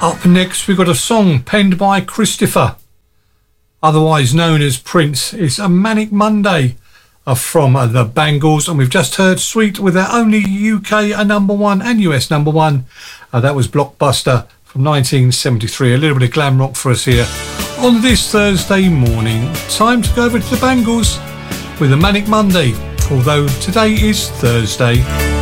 Up next, we've got a song penned by Christopher, otherwise known as Prince. It's a Manic Monday from the Bangles, and we've just heard Sweet with their only UK number one and US number one. That was Blockbuster from 1973. A little bit of glam rock for us here on this Thursday morning. Time to go over to the Bangles with a Manic Monday, although today is Thursday.